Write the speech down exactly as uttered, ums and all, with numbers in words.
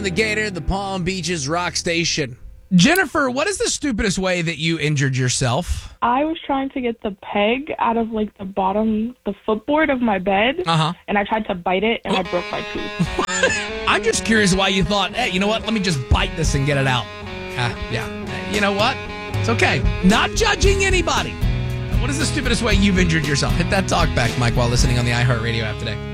The Gator, the Palm Beaches Rock Station. Jennifer, what is the stupidest way that you injured yourself? I was trying to get the peg out of like the bottom, the footboard of my bed, Uh-huh. and I tried to bite it, and I broke my tooth. I'm just curious why you thought, hey, you know what? Let me just bite this and get it out. Uh, yeah. You know what? It's okay. Not judging anybody. What is the stupidest way you've injured yourself? Hit that talk back, Mike, while listening on the iHeartRadio app today.